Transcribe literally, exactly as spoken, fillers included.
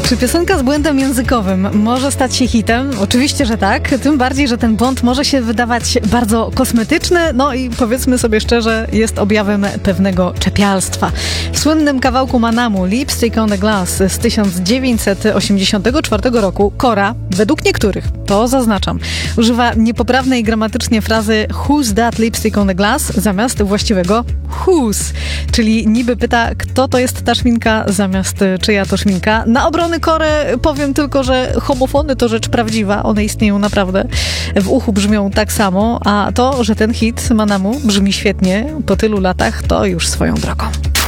Czy piosenka z błędem językowym może stać się hitem? Oczywiście, że tak. Tym bardziej, że ten błąd może się wydawać bardzo kosmetyczny, no i powiedzmy sobie szczerze, jest objawem pewnego czepialstwa. W słynnym kawałku Manamu Lipstick on the Glass z tysiąc dziewięćset osiemdziesiątego czwartego roku Kora, według niektórych, to zaznaczam, używa niepoprawnej gramatycznie frazy who's that lipstick on the glass zamiast właściwego whose, czyli niby pyta, kto to jest ta szminka zamiast czyja to szminka. Na obrony Kory powiem tylko, że homofony to rzecz prawdziwa, one istnieją naprawdę. W uchu brzmią tak samo, a to, że ten hit Manamu brzmi świetnie po tylu latach, to już swoją drogą.